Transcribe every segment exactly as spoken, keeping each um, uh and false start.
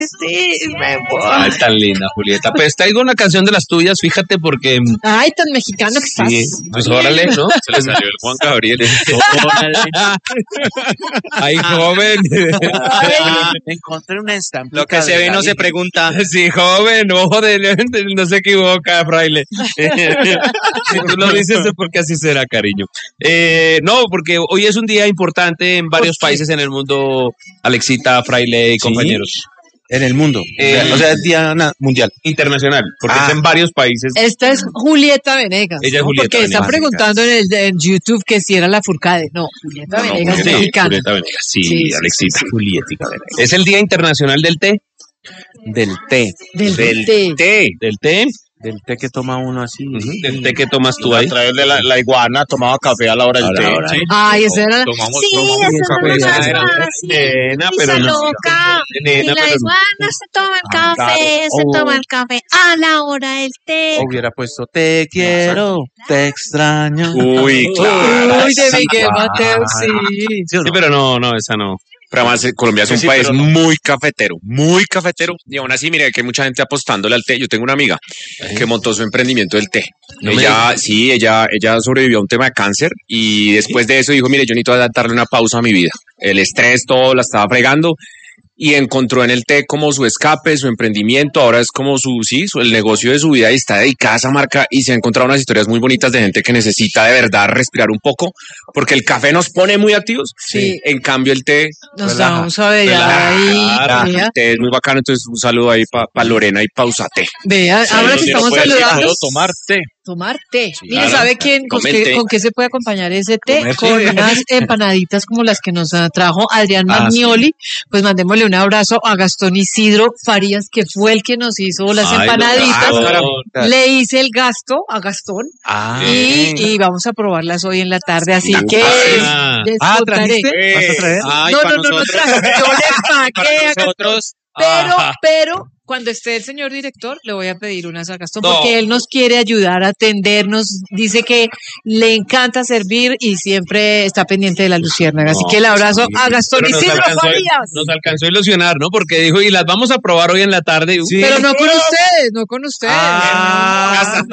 Sí, me voy. Ay, tan linda, Julieta. Pues traigo una canción de las tuyas, fíjate, porque... Ay, tan mexicano que estás. Sí, pues órale, ¿no? Se le salió el Juan Gabriel. Ay, joven. Ah, encontré una estampita. Lo que se ve no se pregunta. Sí, joven, ojo de no se equivoca, fraile. Si tú lo dices es porque así será, cariño. Eh, no, porque hoy es un día importante en varios países en el mundo, Alexita, fraile y compañeros. En el mundo. Eh, o sea, es día na- mundial. Internacional, porque Ah. es en varios países. Esta es Julieta Venegas. Ella es ¿no? Julieta Porque está Venegas. preguntando en, el, en YouTube que si era la Furcade. No, Julieta No, no, Venegas es sí, mexicana. Julieta Venegas, sí, Sí, sí, Alexita. sí, sí. Julieta Venegas. Es el Día Internacional del Té. Del té. Del, Del té. Té. Del té. Del té que toma uno así. Del té que tomas tú ahí. A través de la, la iguana tomaba café a la hora del A la té. hora. Sí. Ay, esa era la... Tomamos, Sí, tomamos esa café. es la más Era- fácil. Nena, Y pero se no. loca. Nena, Y la pero no. iguana se toma el Ah, café, se claro. toma el café a la hora del té. Hubiera puesto te quiero, te extraño. Uy, claro. Uy, de sí, Miguel claro. Mateo, sí. ¿Sí o no? Sí, pero no, no, esa no. Pero además eh, Colombia es Sí, un sí, país pero no. muy cafetero, muy cafetero. Y aún así, mire que hay mucha gente apostándole al té. Yo tengo una amiga que montó su emprendimiento del té. No me ella, sí, ella, ella sobrevivió a un tema de cáncer y después de eso dijo, mire, yo necesito darle una pausa a mi vida. El estrés, todo, la estaba fregando. Y encontró en el té como su escape, su emprendimiento, ahora es como su, sí, su, el negocio de su vida y está dedicada a esa marca y se ha encontrado unas historias muy bonitas de gente que necesita de verdad respirar un poco, porque el café nos pone muy activos, Sí. en cambio el té, Nos Relaja, vamos a ver relaja, ahí. claro, Vea, el té es muy bacano, entonces un saludo ahí para pa Lorena y Pausate. vea, ahora que Si no estamos puedes, saludando, puedo tomar té. tomar té. Sí, Mire, claro. ¿sabe quién, con Tome qué, el té. con qué se puede acompañar ese té? Comer Con té. unas empanaditas como las que nos ah, trajo Adrián Ah, Magnioli. Pues mandémosle un abrazo a Gastón Isidro Farías, que fue el que nos hizo las Ay, no, empanaditas. claro. Le hice el gasto a Gastón Ah, y, y vamos a probarlas hoy en la tarde, así Sí. que Ah. ah, disfrutaré. ¿trajiste? ¿Vas a traer? Ay, No, para no, no, no nosotros, traje, yo le para pagué a Gastón. nosotros. Pero, Ah. pero, cuando esté el señor director, le voy a pedir unas a Gastón, No. porque él nos quiere ayudar a atendernos. Dice que le encanta servir y siempre está pendiente de la luciérnaga. Así No, que el abrazo sí. a Gastón Pero nos Isidro alcanzó, Farías. nos alcanzó a ilusionar, ¿no? Porque dijo, y las vamos a probar hoy en la tarde. Sí. Pero no con ustedes, no con ustedes. Ah,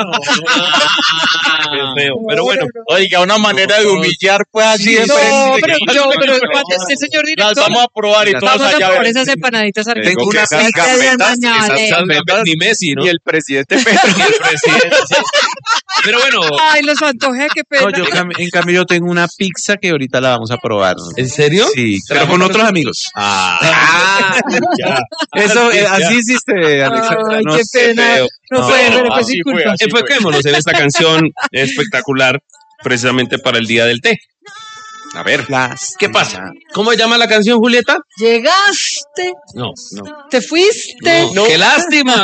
Qué feo. Pero bueno, Oiga, una manera de humillar, pues así de No, frente. pero yo, pero cuando esté el señor Las director, vamos a probar y todos vamos a allá probar ven. esas empanaditas Tengo argentinas. que esas Ustedes gambetas, mañana, esas eh. Gambetas, ni Messi, ¿no? Y el presidente Petro. Y el presidente. Pero bueno, Ay, los antojé, qué pena. no, yo cam- en cambio yo tengo una pizza que ahorita la vamos a probar. ¿en serio? Sí, pero con otros amigos. Ah, ya. Eso, eh, Ya. así hiciste, Alexandra. Ay, No qué sé. pena. feo. No No, fue, pero fue así sin fue, culpa. así. Enfoquémonos en esta canción espectacular, precisamente para el Día del Té. A ver, Las- ¿qué pasa? ¿Cómo se llama la canción, Julieta? Llegaste, No, no. te fuiste. No, ¡qué lástima!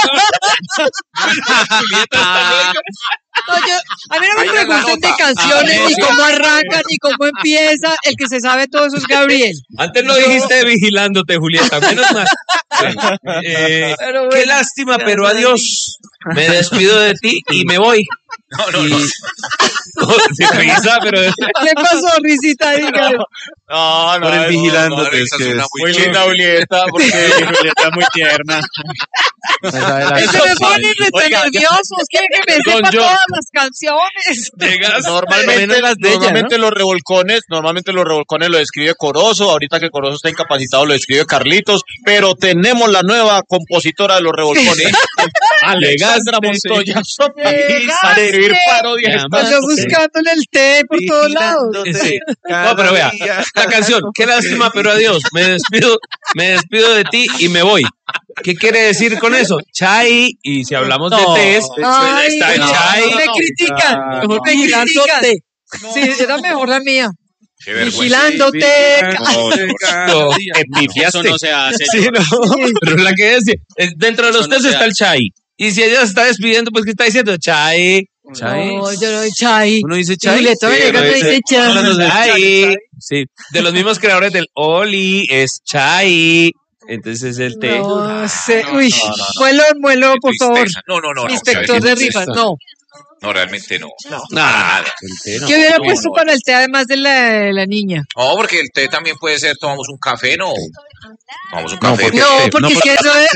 Julieta está loca. No, yo- a mí no me Ahí va la pregunten de nota. canciones, Ah, ni sí. cómo arranca, ni cómo empieza. El que se sabe todo eso es Gabriel. Antes lo dijiste vigilándote, Julieta, menos mal. Eh, Pero bueno. qué lástima, pero adiós. Me despido de ti y me voy. No, no, no. Sin risa, pero ¿Qué pasó, risita? Diga. No, no, Por el no, vigilándote, no, es que suena es- Muy linda Julieta, porque Julieta es muy tierna. me sabe la- Se me ponen rete Oiga, nerviosos. Quieren que me Don sepa John. todas las canciones. llegas. Normalmente, menos las de ella, normalmente los revolcones, normalmente los revolcones lo describe Corozo, ahorita que Corozo está incapacitado lo describe Carlitos, pero tenemos la nueva compositora de los revolcones, Alexandra Montoya. A escribir parodias. Pues yo buscándole el té por todos lados. Sí. No, pero vea, la canción, qué lástima, pero adiós. Me despido, me despido de ti y me voy. ¿Qué quiere decir con eso? Chai, y si hablamos No. de tés, Ay, está el no, chai. me critican. Ah, Mejor me critican. Sí, era mejor la mía. Qué vergüenza. Vigilándote. No, Te pifiaste. Eso no se hace. Sí, no, pero la que decía, eh, dentro de los Eso no tés se está el chai. Y si ella se está despidiendo, pues ¿qué está diciendo? Chai. Chai. No, yo no doy chai. Uno dice Y chai. Julieta Venegas me dice chai. Chai. Sí, de los mismos creadores del Oli, es chai. Entonces es el té. No sé. Uy, muelo, muelo, por favor. No, no, no. no, Inspector ¿sabe de qué? rifas. No. No, realmente no. Nada. ¿Qué hubiera puesto para el té además de la, de la niña? No, porque el té también puede ser, tomamos un café, no. Tomamos un café. porque- No, té, porque no, es que eso es...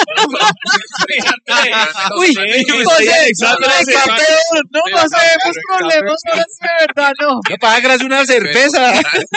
Uy, José, no pasemos problemas, ahora sí, de verdad, no. No para gracias una cerveza.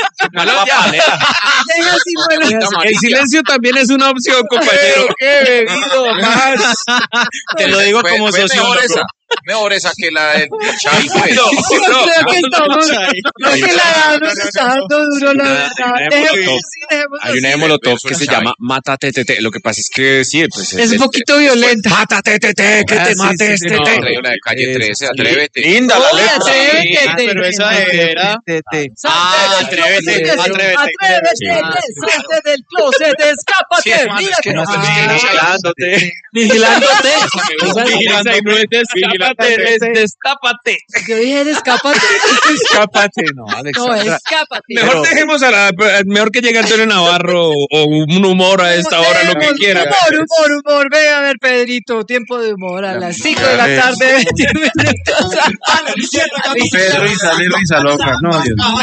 Deja así, bueno. El silencio también es una opción, compañero. qué bebido más. Te lo digo como Mejor sociólogo. esa, mejor esa que la del Chai, pues. Yo creo que estamos, creo que la edad nos está dando duro, la verdad. Dejemos así, dejemos Hay una de así. Molotov Beso que en se Chai. llama Mátate Tete. Lo que pasa es que sí, pues Es un poquito violenta. Mátate Tete, que Ah, te sí, mate sí, este sí, no, te. Trae una de calle trece, atrévete. Linda la Oye, letra. atrévete, Ah, pero esa era. Ah, atrévete, atrévete. Atrévete, salte del closet, escápate. Sí, hermano, Mira es que que no no te estoy Ah, vigilándote. vigilándote. Vigilándote, no es destápate, es destápate. Yo dije, escápate. Escápate, no, No, Alexandra. escápate. Mejor dejemos a la, mejor que llegue Antonio Navarro o un humor a esta hora, lo que Dejemos quiera. Humor, humor, humor. Ve a ver, Pedrito, tiempo de humor a las cinco de la tarde, veintiún minutos. Pedro y sale risa loca. No, Dios mío.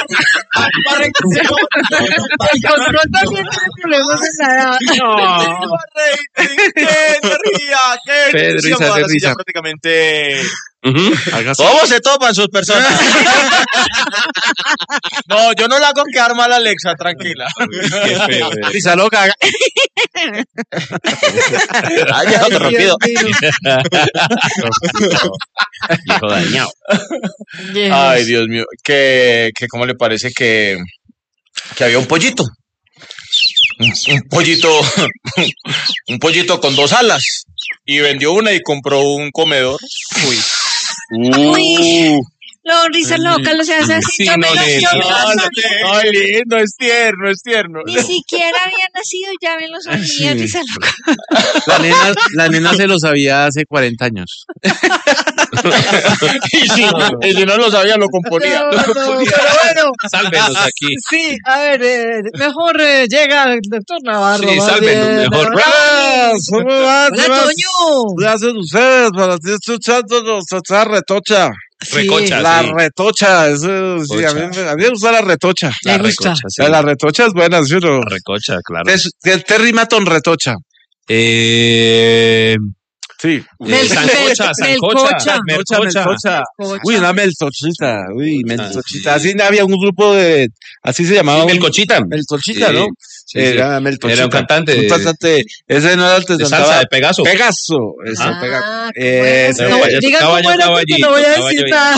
El control también tiene problemas en la edad. Pedro y sale risa. Prácticamente. Ujú. ¿Cómo se topan sus personas? No, yo no la hago quedar mal a Alexa, tranquila. Risa loca. Ay, ya te rompido. Hijo dañado. Ay, Dios mío. Que, que ¿cómo le parece que, que había un pollito? Un, un pollito, un pollito con dos alas. Y vendió una y compró un comedor. Uy. Uy. No, risa loca, lo se hace así. Sí, yo me no, lo, nena. yo me lo Ay, sabía. ay, lindo, es tierno, es tierno. Ni siquiera había nacido, ya me lo sabía, sí. risa loca. La nena, la nena se lo sabía hace cuarenta años. Y si, y si no lo sabía, lo componía. No, no, pero bueno. Sálvenos aquí. Sí, a ver, eh, mejor eh, llega el doctor Navarro. Sí, más sálvenos bien, mejor. ¿verdad? ¿Cómo va? Hola, Toño. ¿Qué hacen ustedes para estar escuchando esa retocha? Sí, Recocha, La sí. retocha, eso, sí, a mí, me- a mí me gusta la retocha. Me gusta. recocha, sí. La, la retocha es buena, ¿sí o no? La recocha, claro. ¿Qué, qué- qué rima con retocha? Eh, Sí. Mel- sancocha, mel- sancocha, melcocha. melcocha. Cocha. Uy, una meltochita. Uy, meltochita. Así había un grupo de. Así se llamaba. Sí, un- Melcochita. Meltochita, Sí, ¿no? sí, sí. Era meltochita. Era un cantante Un de- cantante. Ese no era el que De cantaba. salsa, de Pegaso. Pegaso. Eso, Ah, Pega- qué Ese, bueno. No, Caballo- diga caballo- cómo era porque no voy a decir caballo- nada.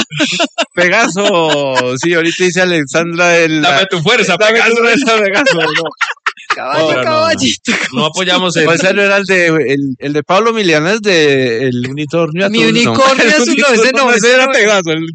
Pegaso. Sí, ahorita dice Alexandra el. Dame tu fuerza, Dame Pegaso. tu fuerza, Pegaso. No. Caballo, no, no. caballito. No apoyamos el. Pues ese no era el de, el, el de Pablo Milanés de El Unicornio Mi Azul, no. unicornio El azul, no, ese unicornio, no, ese ese era no. Pegaso. el-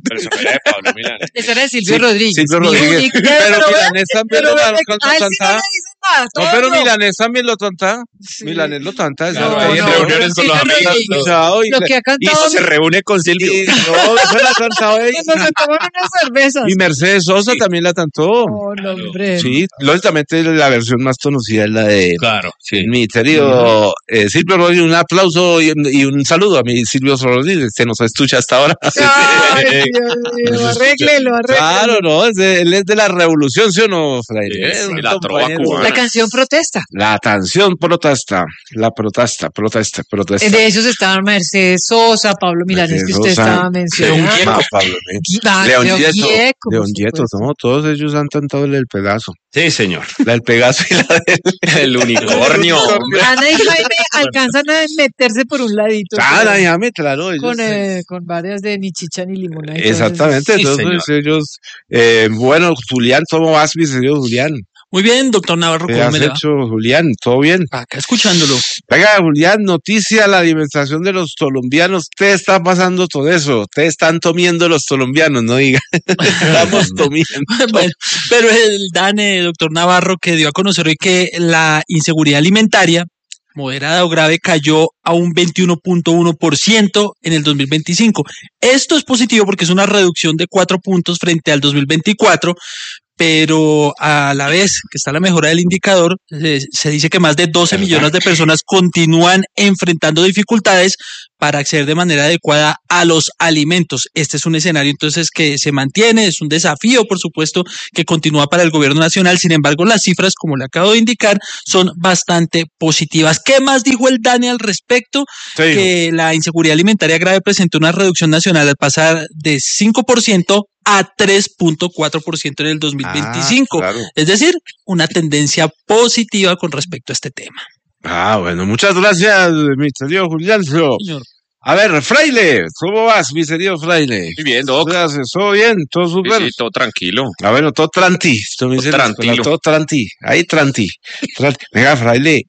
Ese era de Silvio Sí, Rodríguez. Silvio Mi Rodríguez. único- Pero pero ve- Milanés también pero lo ve- lo a él sí no cantaba. le dicen nada. No, pero Toño. Milanés también lo canta. Sí. Milanés lo canta. Claro, No, ahí en no, reuniones con los Silvio amigos. Rodríguez. Chao, y, Lo que ha Y cantado. eso se reúne con Silvio. y- no, eso la cantaba ella. Cuando se toman unas cervezas. Y Mercedes Sosa también la cantó. Oh, no, hombre. Sí, lógicamente la versión más conocida es la de Claro, sí. mi querido eh, Silvio Rodríguez. Un aplauso y, y un saludo a mi Silvio Rodríguez, se nos escucha hasta ahora. Ay, Dios mío, arréglelo, arréglelo. Claro, no, es de- él es de la revolución, ¿sí o no, Fraile? Sí, Es sí, un la trova compañero. cubana. La canción protesta. La canción protesta, la protesta, protesta, protesta. De esos estaban Mercedes Sosa, Pablo Milanés, que usted Mercedes Sosa, estaba mencionando. Ah, Pablo, ¿eh? Ah, León León Gieto, Gieco, por León Gieto, supuesto. no, todos ellos han cantado el del Pegaso, Sí, señor. la del Pegaso y la del El unicornio. Ana y Jaime alcanzan a meterse por un ladito. Ah, pero ya me claro, ellos, con, eh, con varias de ni chicha ni limona. y todo eso. exactamente, Sí, entonces ellos, eh, bueno, Julián, ¿cómo vas, mi señor Julián? Muy bien, doctor Navarro, ¿Qué ¿cómo has me le va? hecho, Julián? ¿Todo bien? Acá escuchándolo. Venga, Julián, noticia, la alimentación de los colombianos. Te está pasando todo eso. Te están comiendo los colombianos, no diga. Estamos comiendo. Bueno, pero el DANE, doctor Navarro, que dio a conocer hoy que la inseguridad alimentaria, moderada o grave, cayó a un veintiuno punto uno por ciento en el dos mil veinticinco. Esto es positivo porque es una reducción de cuatro puntos frente al dos mil veinticuatro, pero a la vez que está la mejora del indicador, eh, se dice que más de doce millones de personas continúan enfrentando dificultades para acceder de manera adecuada a los alimentos. Este es un escenario entonces que se mantiene, es un desafío, por supuesto, que continúa para el gobierno nacional. Sin embargo, las cifras, como le acabo de indicar, son bastante positivas. ¿Qué más dijo el Dani al respecto? Sí. Que la inseguridad alimentaria grave presentó una reducción nacional al pasar de cinco por ciento a tres punto cuatro por ciento en el dos mil veinticinco. Ah, claro. Es decir, una tendencia positiva con respecto a este tema. Ah, bueno, muchas gracias, mi querido Julianzo. Señor. A ver, Fraile, ¿cómo vas, mi querido Fraile? Muy bien, Doc. Gracias, ¿todo bien? ¿Todo Sí, súper? sí, todo tranquilo. Ah, bueno, todo tranti. Esto me Todo dice la escuela, tranquilo. todo tranti. Ahí tranti. tranti. Venga, Fraile,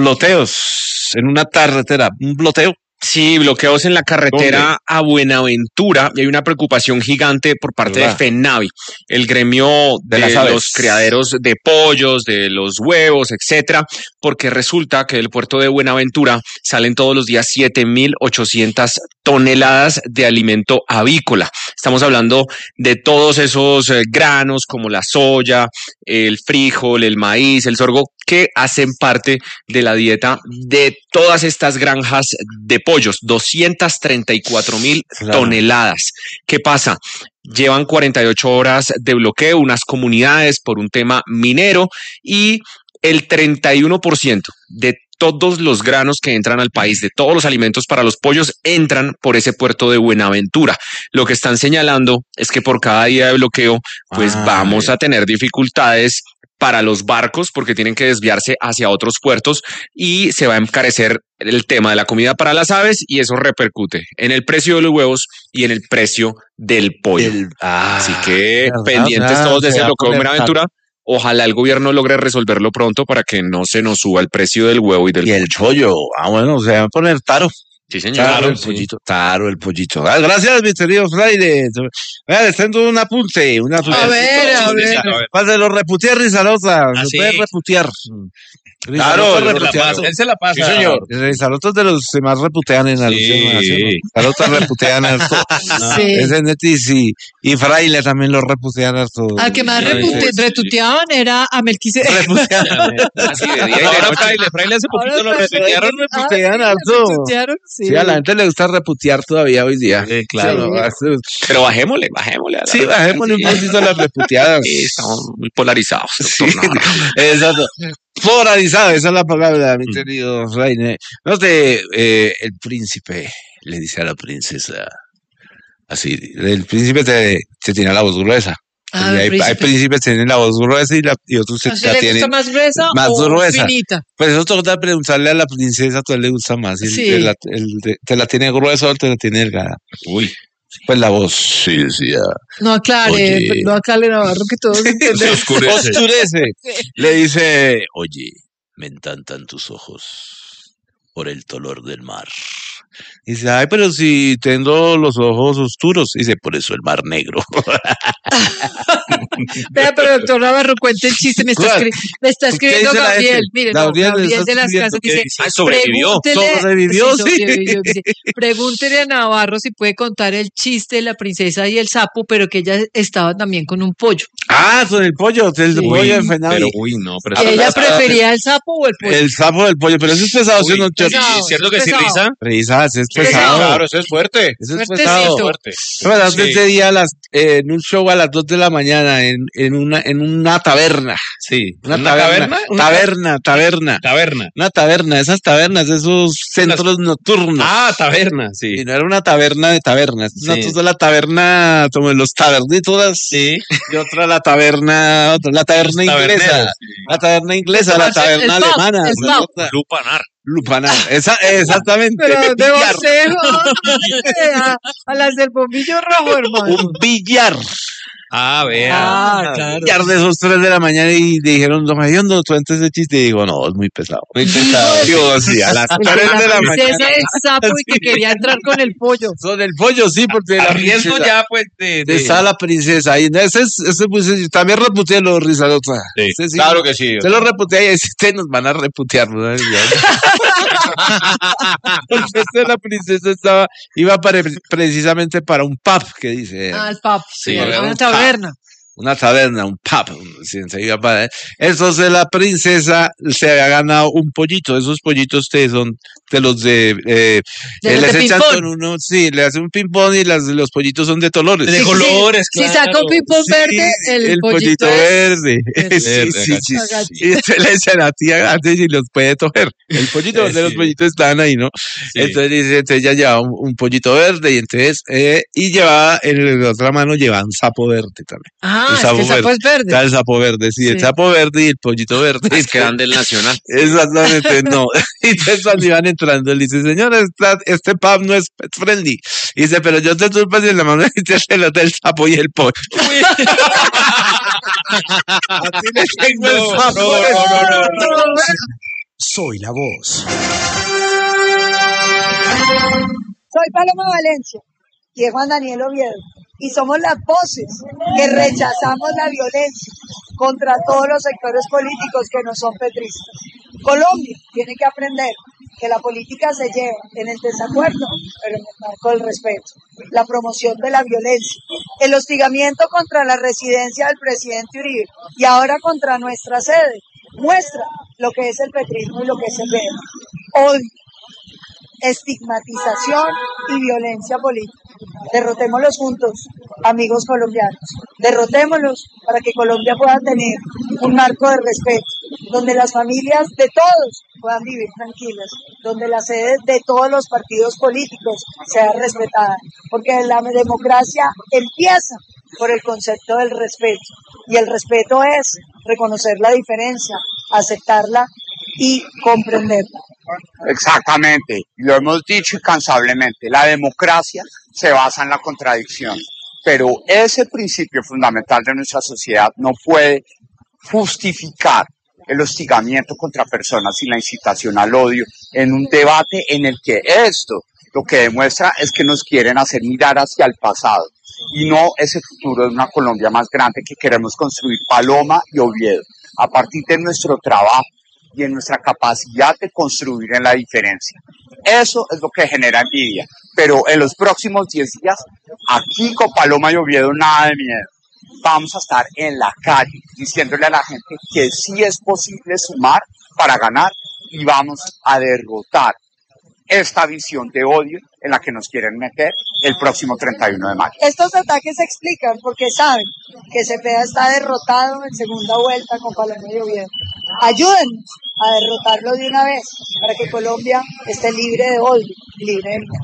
bloteos en una carretera. Un bloteo. Sí, bloqueos en la carretera ¿Dónde? a Buenaventura y hay una preocupación gigante por parte ¿Verdad? de FENAVI, el gremio De de, las aves. los criaderos de pollos, de los huevos, etcétera, porque resulta que del puerto de Buenaventura salen todos los días siete mil ochocientas toneladas de alimento avícola. Estamos hablando de todos esos eh, granos como la soya, el frijol, el maíz, el sorgo, que hacen parte de la dieta de todas estas granjas de pollos, doscientas treinta y cuatro mil Claro. toneladas. ¿Qué pasa? Llevan cuarenta y ocho horas de bloqueo unas comunidades por un tema minero y el treinta y uno por ciento de todos los granos que entran al país, de todos los alimentos para los pollos, entran por ese puerto de Buenaventura. Lo que están señalando es que por cada día de bloqueo, pues Ah, vamos bien. a tener dificultades para los barcos porque tienen que desviarse hacia otros puertos y se va a encarecer el tema de la comida para las aves y eso repercute en el precio de los huevos y en el precio del pollo. El- ah, Así que verdad, pendientes verdad, todos de se ese va a bloqueo de poner Buenaventura. Ojalá el gobierno logre resolverlo pronto para que no se nos suba el precio del huevo y del Y el pollo. Ah, bueno, se va a poner taro. Sí, señor. Claro, Claro, el sí. pollito, claro, el pollito. Ah, gracias, mis queridos Fraile. Vean, les tengo un apunte, un apunte. A ver, a ver. Páselo, reputear, Rizalota. Ah, Se sí. puede reputear. Claro, Rizalota él se la reputear. Él se la pasa. Sí, señor. Rizalota es de los que más reputean en la Sí. alusión. Rizalota reputean harto. Sí. Ese Netis y, y Fraile también lo reputean harto. Al que más repute- retuteaban era a Melquise. Reputean. Así de día y de Ahora noche. Fraile, Fraile hace poquito Ahora lo Fraile- retuitearon. reputean Ah, harto. retuitearon, sí. Sí, a la gente le gusta reputear todavía hoy día. Sí, claro. Sí, Pero bajémosle, bajémosle. a la- sí, bajémosle un poquito a las reputeadas. Sí, estamos muy polarizados. Sí, doctor Navarro. exacto. Polarizado, esa es la palabra, mi querido Reine. No sé, eh, el príncipe le dice a la princesa, así, el príncipe te, te tiene la voz gruesa. Ah, Y hay, príncipe. hay príncipes que tienen la voz gruesa y, la, y otros que ¿A usted la le tienen gusta más gruesa más o gruesa. finita? Pues eso toca preguntarle a la princesa, a cuál le gusta más. Si el- Sí. el- el- de- ¿Te la tiene gruesa o te la tiene delgada? Uy. Pues la voz, sí, decía. No aclare, Oye. no aclare Navarro que todos Se entendemos. oscurece. Oscurece. Le dice, oye, me encantan tus ojos por el color del mar. Dice, ay, pero si tengo los ojos oscuros. Dice, por eso el mar negro. Vea, pero doctor Navarro, cuente el chiste. Me está, ¿Cuál? escri- me está ¿Qué escribiendo dice la Gabriel. gente? Mire, no, Gabriel le Gabriel está de las escribiendo, casas ¿qué dice, dice? Ah, sobrevivió. pregúntele- Sobrevivió, sí. sobrevivió, dice, pregúntele a Navarro si puede contar el chiste de la princesa y el sapo, pero que ella estaba también con un pollo. Ah, con el pollo, el Sí. pollo de Fenavi. Pero, uy, no, pero Que ella prefería el sapo o el pollo. El sapo del pollo, pero eso es pesado, ¿sí o no, Uy, Chorri? pesado. ¿Es cierto que sí, pesado. Risa? Risa, ese es Sí, pesado. Claro, eso es fuerte. Eso es Fuertecito. pesado. Fuerte. Pero Sí. ese día a las, eh, en un show a las dos de la mañana en, en, una, en una taberna. Sí. Una, ¿Una taberna. taberna? Una Taberna, taberna. Taberna. Una taberna, esas tabernas, esos centros nocturnos. Ah, taberna, sí. Y no era una taberna de tabernas. Una Sí. cosa la taberna, como en los tabernítoras. Sí. Y otra la taberna, otra la taberna inglesa. taberneros. La taberna inglesa, la El taberna pub, alemana. el la pub. otra- Lupanar. Lupanar. Esa, exactamente. Pero de billar. boxeo a, a las del bombillo rojo, hermano. Un billar. Ah, vea. Ah, claro. Billar de esos tres de la mañana y dijeron, don Javier, ¿no cuenta ese chiste? Y digo, no, es muy pesado. Muy pesado. Digo, sí, a las El tres de la princesa mañana. del sapo y que quería entrar con el pollo. Son el pollo, sí, porque la A riesgo princesa- ya, pues, de... de- Está la princesa. Y ese es, ese pues, también reputea los Rizalota. Sí. Ese sí, Claro que sí. Se lo reputea y dice, ustedes nos van a reputear. ¿No? Porque esta la princesa estaba, iba para, precisamente para un pub, que dice. Ah, el pap. Sí, Sí, era a un una taberna. una taberna, un pub, si se iba para entonces la princesa se había ganado un pollito, esos pollitos que son de los de, eh, De eh, los les de echan ping-pong. con uno, sí, le hacen un ping-pong y las, los pollitos son de colores. De Sí, colores, Si claro. saca un ping-pong Sí, verde, el, pollito, es- verde. es- Sí, sí, sí. Agacho. Y entonces le dicen a tía antes y los puede tocar. El pollito, Eh, de los sí. pollitos estaban ahí, ¿no? Sí. Entonces dice, entonces ella llevaba un, un pollito verde y entonces, eh, y llevaba, en la otra mano llevaba un sapo verde también. Ah, El es sapo que el sapo verde. es verde. Está el sapo verde, sí, el Sí. sapo verde y el pollito verde. Es que eran del Nacional. Exactamente, no. Y entonces cuando iban entrando, le dice, señora, esta- este pub no es pet friendly. Y dice, pero yo te turpas y en la mano dice el del sapo y el pollo. Así le tengo el No, sapo. no, no, no, no. Soy la voz. Soy Paloma Valencia y es Juan Daniel Oviedo. Y somos las voces que rechazamos la violencia contra todos los sectores políticos que no son petristas. Colombia tiene que aprender que la política se lleva en el desacuerdo, pero en el marco del respeto. La promoción de la violencia, el hostigamiento contra la residencia del presidente Uribe y ahora contra nuestra sede, muestra lo que es el petrismo y lo que es el V E. Odio, estigmatización y violencia política. Derrotémoslos juntos, amigos colombianos. Derrotémoslos para que Colombia pueda tener un marco de respeto, donde las familias de todos puedan vivir tranquilas, donde la sede de todos los partidos políticos sea respetada, porque la democracia empieza por el concepto del respeto, y el respeto es reconocer la diferencia, aceptarla y comprenderla. Exactamente, lo hemos dicho incansablemente, la democracia se basa en la contradicción, pero ese principio fundamental de nuestra sociedad no puede justificar el hostigamiento contra personas y la incitación al odio en un debate en el que esto lo que demuestra es que nos quieren hacer mirar hacia el pasado y no ese futuro de una Colombia más grande que queremos construir Paloma y Oviedo a partir de nuestro trabajo y en nuestra capacidad de construir en la diferencia. Eso es lo que genera envidia. Pero en los próximos diez días, aquí con Paloma y Oviedo, nada de miedo. Vamos a estar en la calle diciéndole a la gente que sí es posible sumar para ganar y vamos a derrotar esta visión de odio en la que nos quieren meter el próximo treinta y uno de mayo. Estos ataques se explican porque saben que Cepeda está derrotado en segunda vuelta con Paloma y Oviedo. Ayúdennos a derrotarlo de una vez para que Colombia esté libre de odio y libre de miedo.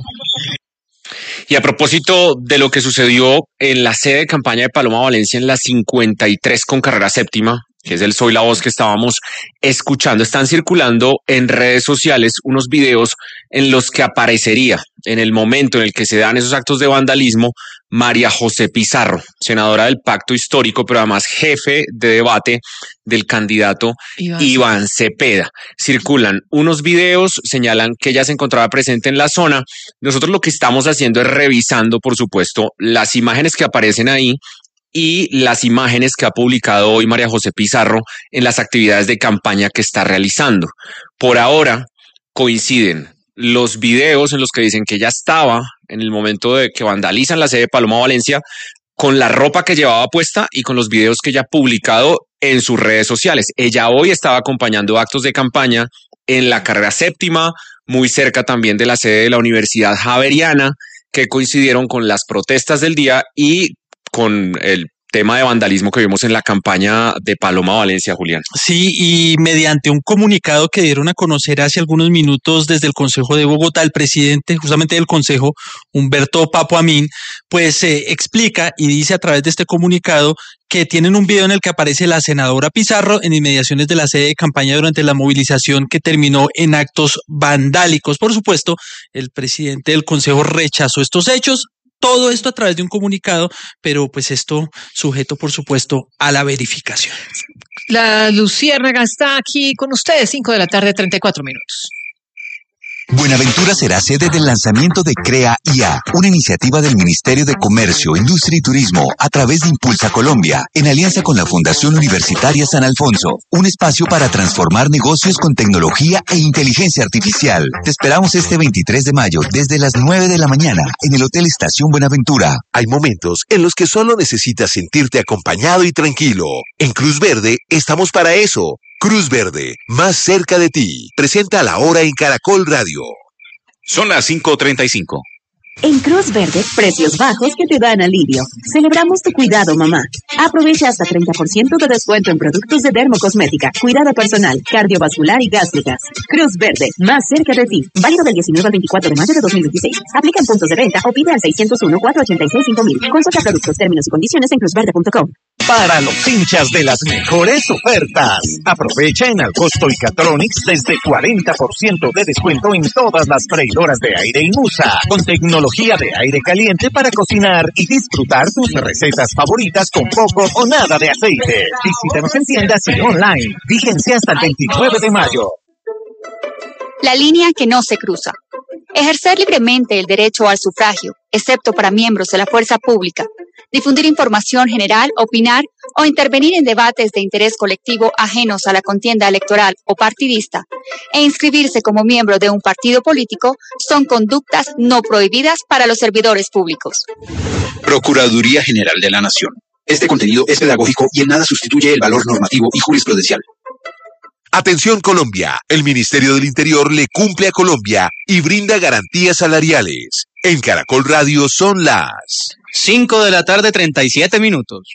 Y a propósito de lo que sucedió en la sede de campaña de Paloma Valencia en la cincuenta y tres con carrera séptima, que es el Soy la Voz que estábamos escuchando, están circulando en redes sociales unos videos en los que aparecería en el momento en el que se dan esos actos de vandalismo María José Pizarro, senadora del Pacto Histórico, pero además jefe de debate del candidato Iván. Iván Cepeda. Circulan unos videos, señalan que ella se encontraba presente en la zona. Nosotros lo que estamos haciendo es revisando, por supuesto, las imágenes que aparecen ahí y las imágenes que ha publicado hoy María José Pizarro en las actividades de campaña que está realizando. Por ahora coinciden los videos en los que dicen que ella estaba en el momento de que vandalizan la sede de Paloma Valencia con la ropa que llevaba puesta y con los videos que ella ha publicado en sus redes sociales. Ella hoy estaba acompañando actos de campaña en la carrera séptima, muy cerca también de la sede de la Universidad Javeriana, que coincidieron con las protestas del día y con el tema de vandalismo que vimos en la campaña de Paloma Valencia, Julián. Sí, y mediante un comunicado que dieron a conocer hace algunos minutos desde el Consejo de Bogotá, el presidente justamente del Consejo, Humberto Papo Amin, pues eh, explica y dice a través de este comunicado que tienen un video en el que aparece la senadora Pizarro en inmediaciones de la sede de campaña durante la movilización que terminó en actos vandálicos. Por supuesto, el presidente del Consejo rechazó estos hechos. Todo esto a través de un comunicado, pero pues esto sujeto, por supuesto, a la verificación. La Luciérnaga está aquí con ustedes, cinco de la tarde, treinta y cuatro minutos. Buenaventura será sede del lanzamiento de CREA I A, una iniciativa del Ministerio de Comercio, Industria y Turismo a través de Impulsa Colombia, en alianza con la Fundación Universitaria San Alfonso, un espacio para transformar negocios con tecnología e inteligencia artificial. Te esperamos este veintitrés de mayo desde las nueve de la mañana en el Hotel Estación Buenaventura. Hay momentos en los que solo necesitas sentirte acompañado y tranquilo. En Cruz Verde estamos para eso. Cruz Verde, más cerca de ti. Presenta La Hora en Caracol Radio. Son las cinco treinta y cinco. En Cruz Verde, precios bajos que te dan alivio. Celebramos tu cuidado, mamá. Aprovecha hasta treinta por ciento de descuento en productos de dermocosmética, cuidado personal, cardiovascular y gástricas. Cruz Verde, más cerca de ti. Válido del diecinueve al veinticuatro de mayo de dos mil veintiséis. Aplica en puntos de venta o pide al seiscientos uno, cuatrocientos ochenta y seis, cinco mil. Consulta productos, términos y condiciones en cruz verde punto com. Para los hinchas de las mejores ofertas, aprovecha en Alcosto y Catronics desde cuarenta por ciento de descuento en todas las freidoras de aire Inmusa, con tecnología de aire caliente para cocinar y disfrutar tus recetas favoritas con poco o nada de aceite. Visítanos en tiendas y online. Vigencia hasta el veintinueve de mayo. La línea que no se cruza. Ejercer libremente el derecho al sufragio, excepto para miembros de la fuerza pública. Difundir información general, opinar o intervenir en debates de interés colectivo ajenos a la contienda electoral o partidista e inscribirse como miembro de un partido político son conductas no prohibidas para los servidores públicos. Procuraduría General de la Nación. Este contenido es pedagógico y en nada sustituye el valor normativo y jurisprudencial. Atención Colombia, el Ministerio del Interior le cumple a Colombia y brinda garantías salariales. En Caracol Radio son las cinco de la tarde, treinta y siete minutos.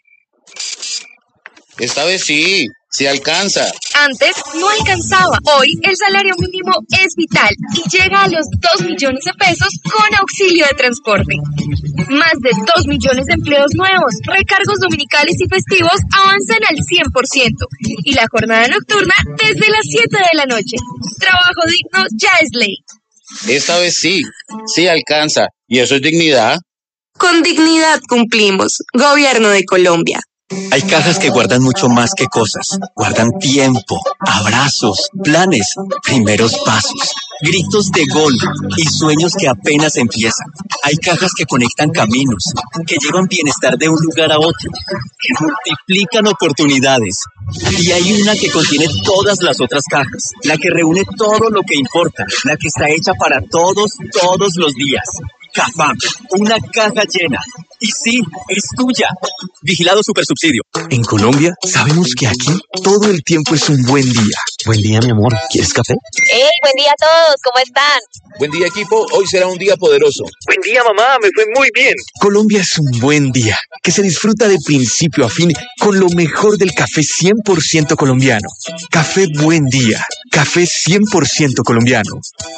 Esta vez sí, sí alcanza. Antes no alcanzaba. Hoy el salario mínimo es vital y llega a los dos millones de pesos con auxilio de transporte. Más de dos millones de empleos nuevos, recargos dominicales y festivos avanzan al cien por ciento y la jornada nocturna desde las siete de la noche. Trabajo digno ya es ley. Esta vez sí, sí alcanza. ¿Y eso es dignidad? Con dignidad cumplimos. Gobierno de Colombia. Hay cajas que guardan mucho más que cosas. Guardan tiempo, abrazos, planes, primeros pasos, gritos de gol y sueños que apenas empiezan. Hay cajas que conectan caminos, que llevan bienestar de un lugar a otro, que multiplican oportunidades. Y hay una que contiene todas las otras cajas, la que reúne todo lo que importa, la que está hecha para todos, todos los días. Cafam, una caja llena. Y sí, es tuya. Vigilado Supersubsidio. En Colombia, sabemos que aquí todo el tiempo es un buen día. Buen día, mi amor. ¿Quieres café? ¡Hey, buen día a todos! ¿Cómo están? Buen día, equipo. Hoy será un día poderoso. Buen día, mamá. Me fue muy bien. Colombia es un buen día, que se disfruta de principio a fin con lo mejor del café cien por ciento colombiano. Café Buen Día. Café cien por ciento colombiano.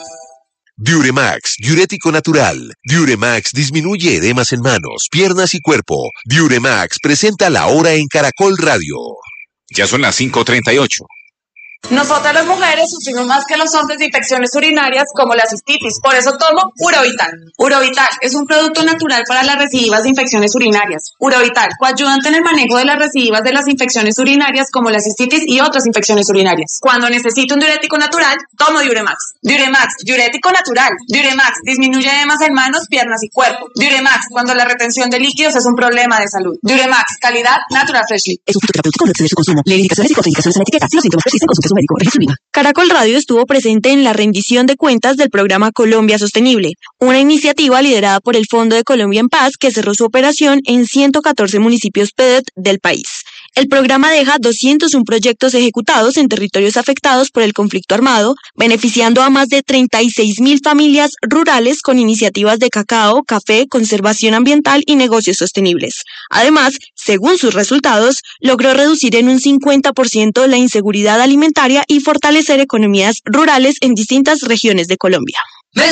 Diuremax, diurético natural. Diuremax disminuye edemas en manos, piernas y cuerpo. Diuremax presenta La Hora en Caracol Radio. Ya son las cinco treinta y ocho. Nosotras las mujeres sufrimos más que los hombres de infecciones urinarias como la cistitis, por eso tomo Urovital. Urovital es un producto natural para las recidivas de infecciones urinarias. Urovital, coayudante en el manejo de las recidivas de las infecciones urinarias como la cistitis y otras infecciones urinarias. Cuando necesito un diurético natural, tomo Diuremax. Diuremax, diurético natural. Diuremax, disminuye edemas en manos, piernas y cuerpo. Diuremax, cuando la retención de líquidos es un problema de salud. Diuremax, calidad Natural Freshly. Es un fitoterapéutico, no excede su consumo. Lee indicaciones y contraindicaciones en la etiqueta. Si los síntomas persisten, consulte a su médico. Caracol Radio estuvo presente en la rendición de cuentas del programa Colombia Sostenible, una iniciativa liderada por el Fondo de Colombia en Paz que cerró su operación en ciento catorce municipios P E D E T del país. El programa deja doscientos uno proyectos ejecutados en territorios afectados por el conflicto armado, beneficiando a más de treinta y seis mil familias rurales con iniciativas de cacao, café, conservación ambiental y negocios sostenibles. Además, según sus resultados, logró reducir en un cincuenta por ciento la inseguridad alimentaria y fortalecer economías rurales en distintas regiones de Colombia.